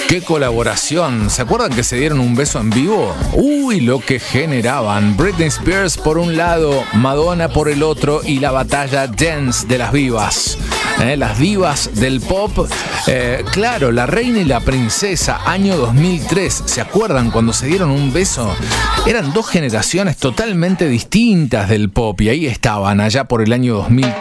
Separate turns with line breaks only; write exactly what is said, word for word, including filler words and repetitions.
¡Qué colaboración! ¿Se acuerdan que se dieron un beso en vivo? ¡Uy, lo que generaban! Britney Spears por un lado, Madonna por el otro y la batalla dance de las divas. ¿Eh? Las divas del pop. Eh, claro, la reina y la princesa, año dos mil tres. ¿Se acuerdan cuando se dieron un beso? Eran dos generaciones totalmente distintas del pop y ahí estaban, allá por el año dos mil tres.